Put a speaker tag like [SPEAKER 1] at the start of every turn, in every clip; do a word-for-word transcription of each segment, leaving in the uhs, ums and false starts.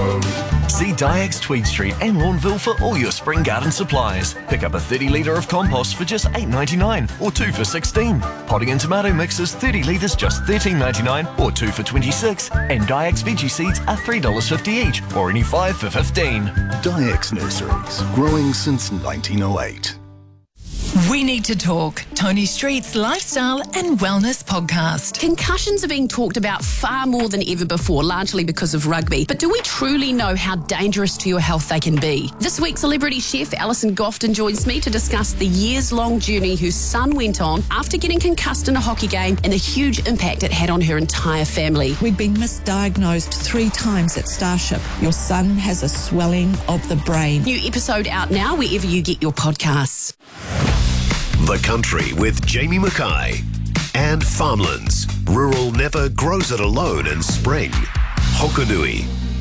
[SPEAKER 1] See Dyax Tweed Street and Lawnville for all your spring garden supplies. Pick up a thirty litre of compost for just eight dollars ninety-nine or two for sixteen dollars. Potting and tomato mixes thirty litres just thirteen dollars ninety-nine or two for twenty-six dollars. And Dyax veggie seeds are three dollars fifty each or any five for fifteen dollars.
[SPEAKER 2] Dyax Nurseries, growing since nineteen oh eight.
[SPEAKER 3] We Need to Talk, Tony Street's lifestyle and wellness podcast.
[SPEAKER 4] Concussions are being talked about far more than ever before, largely because of rugby. But do we truly know how dangerous to your health they can be? This week, celebrity chef Alison Gofton joins me to discuss the years-long journey her son went on after getting concussed in a hockey game and the huge impact it had on her entire family.
[SPEAKER 5] We'd been misdiagnosed three times at Starship. Your son has a swelling of the brain.
[SPEAKER 4] New episode out now wherever you get your podcasts.
[SPEAKER 6] The Country with Jamie Mackay and Farmlands. Rural never grows it alone in spring. Hokanui.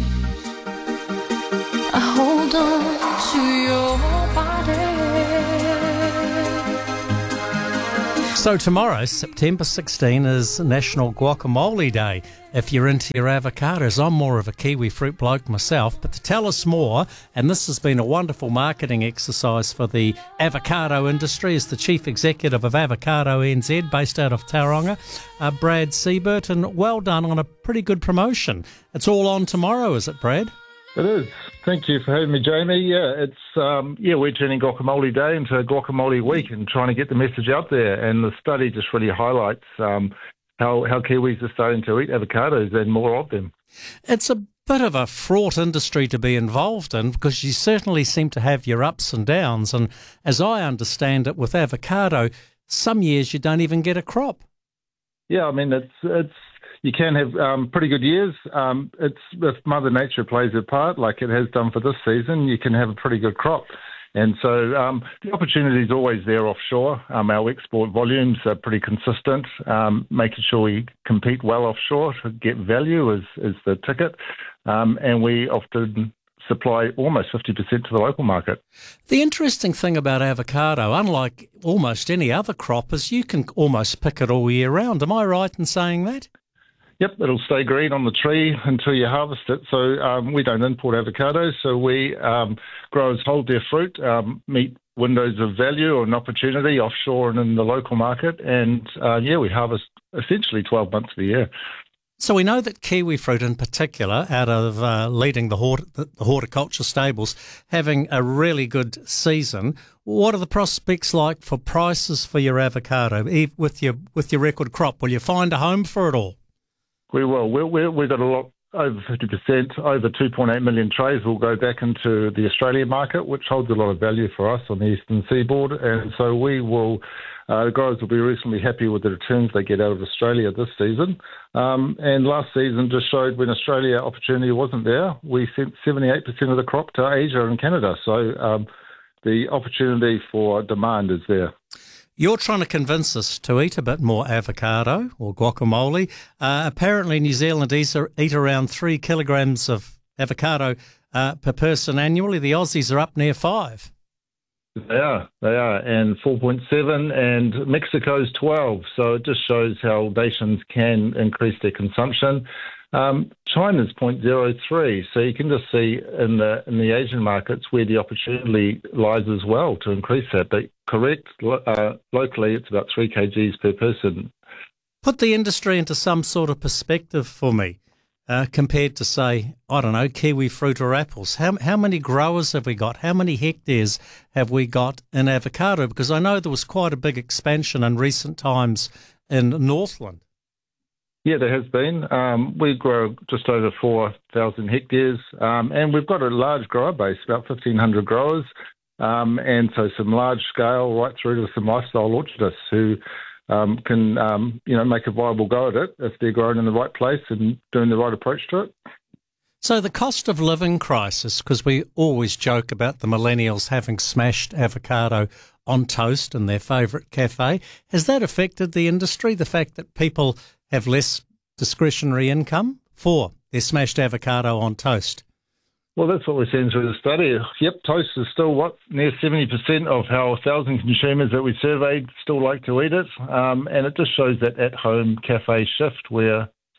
[SPEAKER 7] I hold on to your body.
[SPEAKER 8] So tomorrow, September sixteenth, is National Guacamole Day. If you're into your avocados, I'm more of a kiwi fruit bloke myself, but to tell us more, and this has been a wonderful marketing exercise for the avocado industry, is the Chief Executive of Avocado N Z, based out of Tauranga, uh, Brad Siebert, and well done on a pretty good promotion. It's all on tomorrow, is it, Brad?
[SPEAKER 9] It is. Thank you for having me, Jamie. Yeah, it's um, yeah, we're turning Guacamole Day into Guacamole Week and trying to get the message out there. And the study just really highlights um, how how Kiwis are starting to eat avocados and more of them.
[SPEAKER 8] It's a bit of a fraught industry to be involved in because you certainly seem to have your ups and downs. And as I understand it, with avocado, some years you don't even get a crop.
[SPEAKER 9] Yeah, I mean it's it's. You can have um, pretty good years. Um, it's if Mother Nature plays a part, like it has done for this season, you can have a pretty good crop. And so um, the opportunity is always there offshore. Um, our export volumes are pretty consistent. Um, making sure we compete well offshore to get value is, is the ticket. Um, and we often supply almost fifty percent to the local market.
[SPEAKER 8] The interesting thing about avocado, unlike almost any other crop, is you can almost pick it all year round. Am I right in saying that?
[SPEAKER 9] Yep, it'll stay green on the tree until you harvest it. So um, we don't import avocados, so we um, growers hold their fruit, um, meet windows of value or an opportunity offshore and in the local market, and uh, yeah, we harvest essentially twelve months of the year.
[SPEAKER 8] So we know that kiwi fruit in particular, out of uh, leading the, hort- the horticulture stables, having a really good season. What are the prospects like for prices for your avocado with your with your record crop? Will you find a home for it all?
[SPEAKER 9] We will. We, we, we've got a lot, over fifty percent, over two point eight million trays will go back into the Australian market, which holds a lot of value for us on the eastern seaboard. And so we will, uh, the growers will be reasonably happy with the returns they get out of Australia this season. Um, and last season just showed when Australia opportunity wasn't there, we sent seventy-eight percent of the crop to Asia and Canada. So um, the opportunity for demand is there.
[SPEAKER 8] You're trying to convince us to eat a bit more avocado or guacamole. Uh, apparently, New Zealand eat, eat around three kilograms of avocado uh, per person annually. The Aussies are up near five.
[SPEAKER 9] They are, they are, and four point seven, and Mexico's twelve. So it just shows how nations can increase their consumption. Um, China's zero point zero three, so you can just see in the in the Asian markets where the opportunity lies as well to increase that. But correct, uh, locally it's about three kilograms per person.
[SPEAKER 8] Put the industry into some sort of perspective for me, uh, compared to, say, I don't know, kiwi fruit or apples. How how many growers have we got? How many hectares have we got in avocado? Because I know there was quite a big expansion in recent times in Northland.
[SPEAKER 9] Yeah, there has been. Um, we grow just over four thousand hectares, um, and we've got a large grower base, about fifteen hundred growers, um, and so some large scale right through to some lifestyle orchardists who um, can, um, you know, make a viable go at it if they're grown in the right place and doing the right approach to it.
[SPEAKER 8] So the cost of living crisis, because we always joke about the millennials having smashed avocado on toast in their favourite cafe, has that affected the industry, the fact that people have less discretionary income for their smashed avocado on toast?
[SPEAKER 9] Well, that's what we're seeing through the study. Yep, toast is still, what, near seventy percent of how one thousand consumers that we surveyed still like to eat it. Um, and it just shows that at-home cafe shift where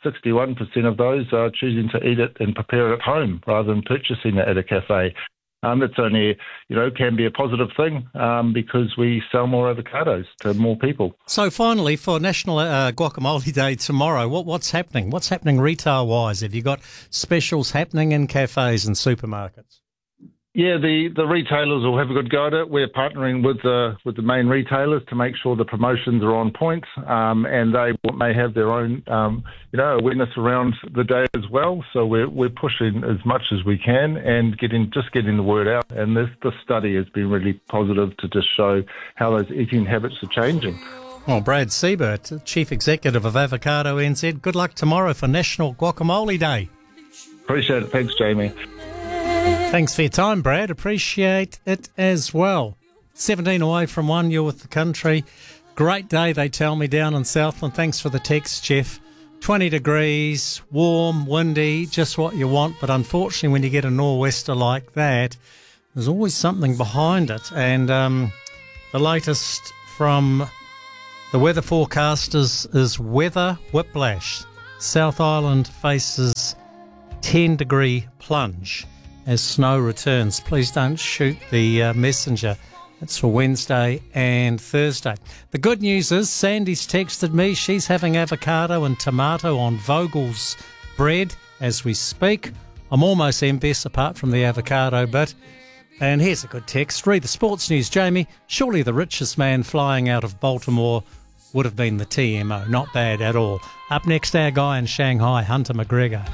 [SPEAKER 9] sixty-one percent of those are choosing to eat it and prepare it at home rather than purchasing it at a cafe. Um, it's only, you know, can be a positive thing um, because we sell more avocados to more people.
[SPEAKER 8] So finally, for National uh, Guacamole Day tomorrow, what, what's happening? What's happening retail-wise? Have you got specials happening in cafes and supermarkets?
[SPEAKER 9] Yeah, the, the retailers will have a good go at it. We're partnering with the with the main retailers to make sure the promotions are on point, um, and they may have their own, um, you know, awareness around the day as well. So we're we're pushing as much as we can and getting just getting the word out. And this this study has been really positive to just show how those eating habits are changing.
[SPEAKER 8] Well, Brad Siebert, Chief Executive of Avocado N Z, good luck tomorrow for National Guacamole Day.
[SPEAKER 9] Appreciate it. Thanks, Jamie.
[SPEAKER 8] Thanks for your time, Brad. Appreciate it as well. seventeen away from one, you're with the country. Great day, they tell me, down in Southland. Thanks for the text, Jeff. twenty degrees, warm, windy, just what you want. But unfortunately, when you get a nor'wester like that, there's always something behind it. And um, the latest from the weather forecasters is weather whiplash. South Island faces ten degree plunge as snow returns. Please don't shoot the uh, messenger. It's for Wednesday and Thursday. The good news is Sandy's texted me. She's having avocado and tomato on Vogel's bread as we speak. I'm almost envious apart from the avocado bit. And here's a good text. Read the sports news, Jamie. Surely the richest man flying out of Baltimore would have been the T M O. Not bad at all. Up next, our guy in Shanghai, Hunter McGregor.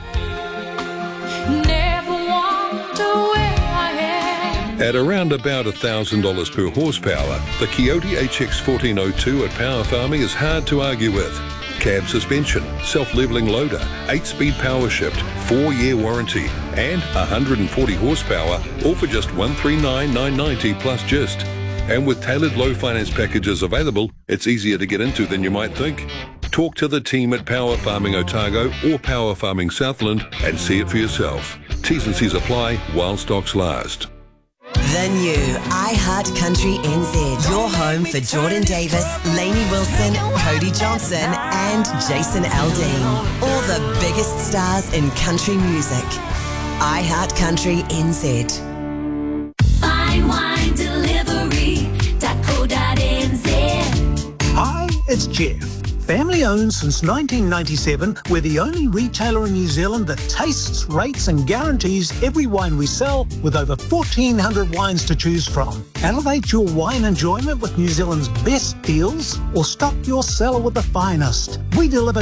[SPEAKER 10] At around about one thousand dollars per horsepower, the Coyote H X fourteen oh two at Power Farming is hard to argue with. Cab suspension, self-levelling loader, eight-speed power shift, four-year warranty, and one hundred forty horsepower, all for just one hundred thirty-nine thousand nine hundred ninety dollars plus gist. And with tailored low finance packages available, it's easier to get into than you might think. Talk to the team at Power Farming Otago or Power Farming Southland and see it for yourself. T's and C's apply while stocks last.
[SPEAKER 11] The new iHeart Country N Z. Your home for Jordan Davis, Lainey Wilson, Cody Johnson and Jason Aldean. All the biggest stars in country music. iHeart Country N Z.
[SPEAKER 7] Fine wine delivery dot co dot n z.
[SPEAKER 12] Hi, it's Jeff. Family owned since nineteen ninety-seven, we're the only retailer in New Zealand that tastes, rates and guarantees every wine we sell with over fourteen hundred wines to choose from. Elevate your wine enjoyment with New Zealand's best deals or stock your cellar with the finest. We deliver